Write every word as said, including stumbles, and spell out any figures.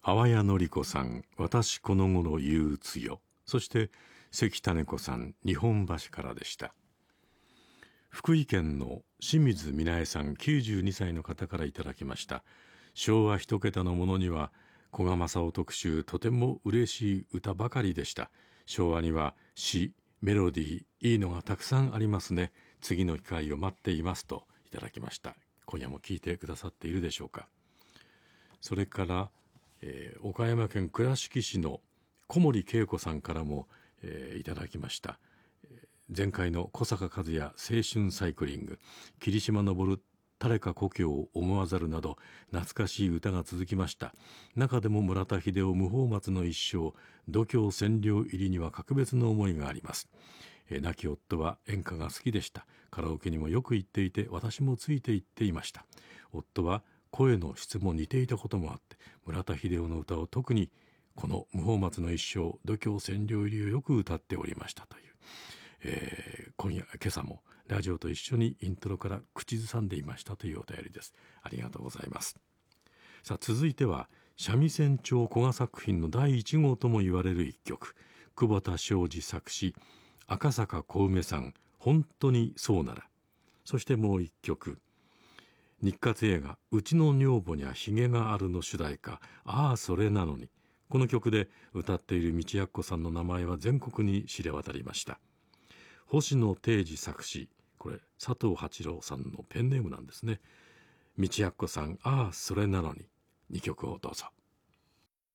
淡谷のり子さん、私この頃憂鬱よ。そして関種子さん、日本橋からでした。福井県の清水美奈恵さん、きゅうじゅうにさいの方からいただきました。昭和一桁のものには古賀正夫特集、とても嬉しい歌ばかりでした。昭和には詩、メロディー、いいのがたくさんありますね。次の機会を待っていますといただきました。今夜も聞いてくださっているでしょうか。それから、えー、岡山県倉敷市の小森恵子さんからも、えー、いただきました。前回の小坂和也青春サイクリング、霧島登る誰か故郷を思わざるなど懐かしい歌が続きました。中でも村田秀夫無法松の一生、度胸占領入りには格別の思いがあります。えー、亡き夫は演歌が好きでした。カラオケにもよく行っていて、私もついて行っていました。夫は声の質も似ていたこともあって、村田秀夫の歌を特にこの無法松の一生、度胸占領入りをよく歌っておりましたという、えー、今夜今朝もラジオと一緒にイントロから口ずさんでいましたというお便りです。ありがとうございます。さあ、続いては三味線調古賀作品のだいいち号とも言われる一曲、久保田庄司作詞、赤坂小梅さん、本当にそうなら。そしてもう一曲、日活映画うちの女房にはひげがあるの主題歌、ああそれなのに。この曲で歌っている道奴子さんの名前は全国に知れ渡りました。星野定治作詞、これ佐藤八郎さんのペンネームなんですね。道奴子さん、ああそれなのに。にきょくをどうぞ。